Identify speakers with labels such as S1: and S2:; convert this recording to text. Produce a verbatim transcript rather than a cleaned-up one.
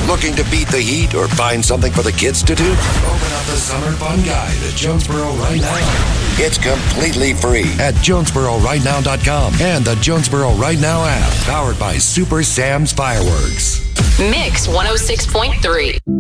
S1: Looking to beat the heat or find something for the kids to do? Open up the Summer Fun Guide at Jonesboro right now. It's completely free at Jonesboro right now dot com and the Jonesboro Right Now app, powered by Super Sam's Fireworks.
S2: Mix one oh six point three.